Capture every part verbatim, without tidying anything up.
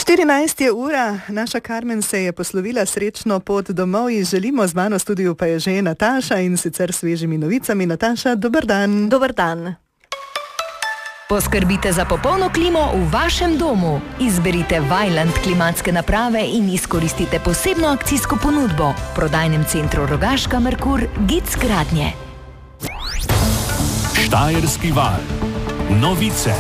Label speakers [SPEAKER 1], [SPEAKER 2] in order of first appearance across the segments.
[SPEAKER 1] štirinajst je ura, naša Karmen se je poslovila srečno pot domov in želimo, z mano v studiu pa je že Nataša in sicer svežimi novicami. Nataša, dober dan.
[SPEAKER 2] Dober dan. Poskrbite za popolno klimo v vašem domu. Izberite Vaillant klimatske naprave in izkoristite posebno akcijsko ponudbo. V prodajnem centru Rogaška Merkur Gic Gradnje.
[SPEAKER 3] Štajerski val. Novice.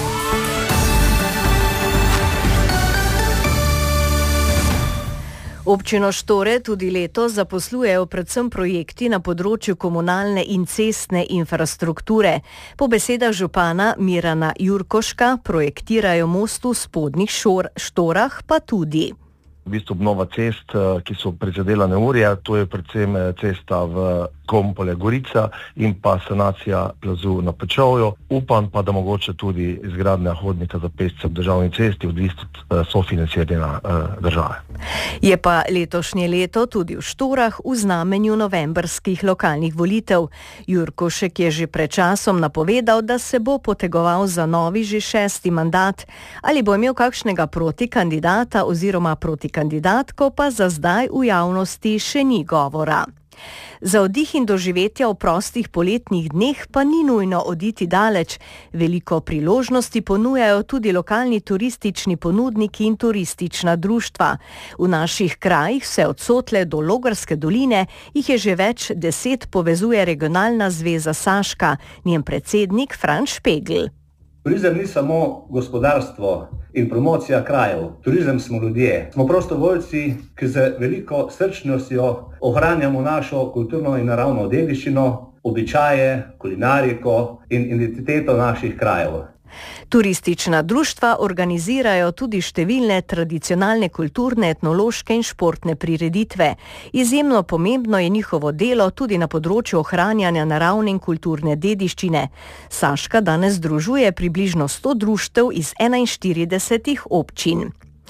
[SPEAKER 2] Občino Štore tudi letos zaposlujejo predvsem projekti na področju komunalne in cestne infrastrukture. Po besedah župana Mirana Jurkoška projektirajo most v Spodnjih šor, Štorah pa tudi.
[SPEAKER 4] V bistvu obnova cest, ki so prizadela neurja, to je predvsem cesta v Kompole Gorica in pa sanacija plazu na Pečovju. Upam pa, da mogoče tudi izgradnja hodnika za pešce ob državni cesti, odvisno od sofinanciranja države.
[SPEAKER 2] Je pa letošnje leto tudi v Štorah v znamenju novembrskih lokalnih volitev. Jurkošek je že pred časom napovedal, da se bo potegoval za novi že šesti mandat. Ali bo imel kakšnega protikandidata oziroma protikandidatko, pa za zdaj v javnosti še ni govora. Za oddih in doživetja v prostih poletnih dneh pa ni nujno oditi daleč. Veliko priložnosti ponujajo tudi lokalni turistični ponudniki in turistična društva. V naših krajih, vse od Sotle do Logarske doline, jih je že več deset, povezuje regionalna zveza Saška, njen predsednik Franc Špegl.
[SPEAKER 5] Turizem ni samo gospodarstvo in promocija krajev. Turizem smo ljudje. Smo prostovoljci, ki z veliko srčnostjo ohranjamo našo kulturno in naravno dediščino, običaje, kulinariko in identiteto naših krajev.
[SPEAKER 2] Turistična društva organizirajo tudi številne tradicionalne kulturne, etnološke in športne prireditve. Izjemno pomembno je njihovo delo tudi na področju ohranjanja naravne in kulturne dediščine. Saška danes združuje približno sto društev iz enainštiridesetih občin.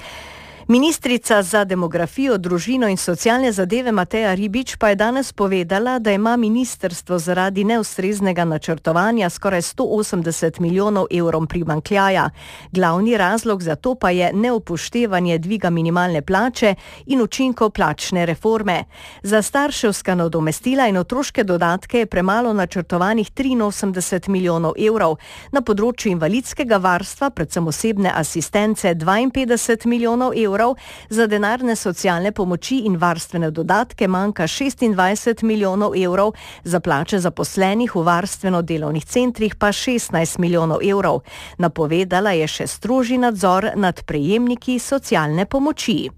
[SPEAKER 2] Ministrica za demografijo, družino in socialne zadeve Mateja Ribič pa je danes povedala, da ima ministrstvo zaradi neustreznega načrtovanja skoraj sto osemdeset milijonov evrov primanjkljaja. Glavni razlog za to pa je neupoštevanje dviga minimalne plače in učinkov plačne reforme. Za starševska nadomestila in otroške dodatke je premalo načrtovanih triinosemdeset milijonov evrov. Na področju invalidskega varstva, predvsem osebne asistence, dvainpetdeset milijonov evrov. Za denarne socialne pomoči in varstvene dodatke manjka šestindvajset milijonov evrov, za plače zaposlenih v varstveno-delovnih centrih pa šestnajst milijonov evrov. Napovedala je še strožji nadzor nad prejemniki socialne pomoči.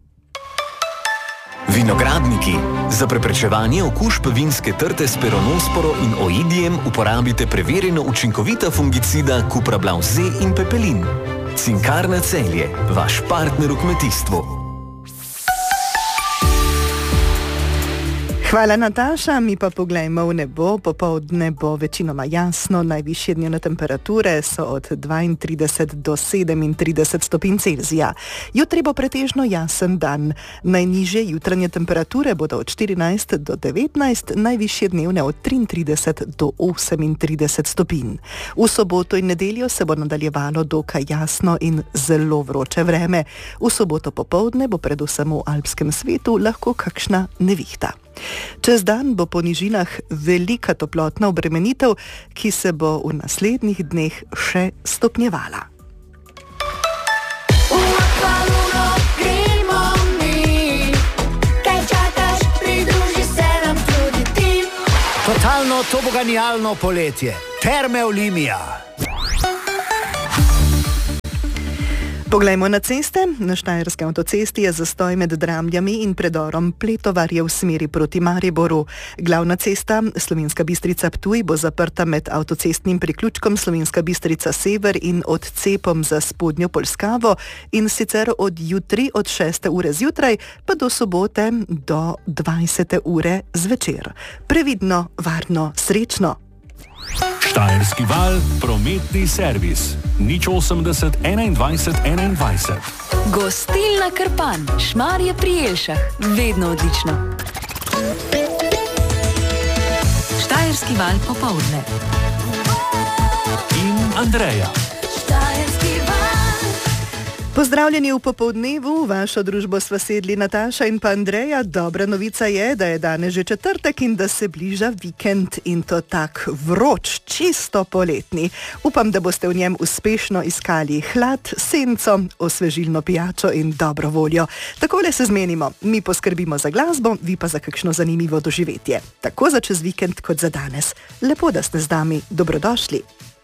[SPEAKER 3] Vinogradniki. Za preprečevanje okužb vinske trte s peronosporo in oidijem uporabite preverjeno učinkovita fungicida Cuprablav Z in Pepelin. Cinkarna Celje, vaš partner v kmetijstvu.
[SPEAKER 1] Hvala, Nataša. Mi pa poglejmo v nebo. Popoldne bo večinoma jasno. Najvišje dnevne temperature so od dvaintrideset do sedemintrideset stopinj Celzija. Jutri bo pretežno jasen dan. Najnižje jutranje temperature bodo od štirinajst do devetnajst, najvišje dnevne od triintrideset do osemintrideset stopinj. V soboto in nedeljo se bo nadaljevalo dokaj jasno in zelo vroče vreme. V soboto popoldne bo predvsem v alpskem svetu lahko kakšna nevihta. Čez dan bo po nižinah velika toplotna obremenitev, ki se bo v naslednjih dneh še stopnjevala.
[SPEAKER 6] Totalno toboganijalno poletje. Terme Olimia.
[SPEAKER 1] Poglejmo na ceste. Na Štajerski avtocesti je zastoj med Dramljami in predorom Pletovarje v smeri proti Mariboru. Glavna cesta Slovenska Bistrica-Ptuj bo zaprta med avtocestnim priključkom Slovenska Bistrica-Sever in odcepom za Spodnjo Polskavo in sicer od jutri od šeste ure zjutraj pa do sobote do dvajsete ure zvečer. Previdno, varno, srečno!
[SPEAKER 3] Štajerski val, prometni servis. nič osemdeset enaindvajset enaindvajset.
[SPEAKER 7] Gostilna Krpan, Šmarje pri Jelšah. Vedno odlično. Štajerski val popoldne.
[SPEAKER 3] In Andreja.
[SPEAKER 7] Štajerski val.
[SPEAKER 1] Pozdravljeni v popoldnevu, v vašo družbo sva sedli Nataša in pa Andreja. Dobra novica je, da je danes že četrtek in da se bliža vikend in to tak vroč, čisto poletni. Upam, da boste v njem uspešno iskali hlad, senco, osvežilno pijačo in dobro voljo. Takole se zmenimo, mi poskrbimo za glasbo, vi pa za kakšno zanimivo doživetje. Tako za čez vikend kot za danes. Lepo, da ste z nami, dobrodošli.